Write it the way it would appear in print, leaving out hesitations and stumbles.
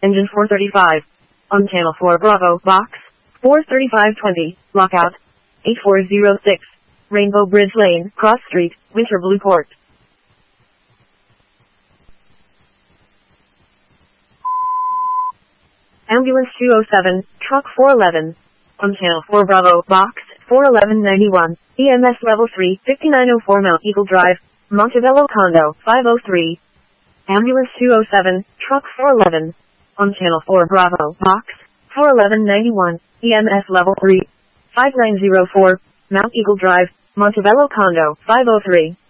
engine 435. On channel 4 Bravo, box 43520, lockout 8406, Rainbow Bridge Lane, Cross Street, Winter Blueport. Ambulance 207, truck 411. On channel 4 Bravo, box 41191, EMS level 3, 5904 Mount Eagle Drive, Montebello Condo, 503. Ambulance 207, truck 411. On channel 4 Bravo, box 41191, EMS level 3, 5904, Mount Eagle Drive, Montebello Condo, 503.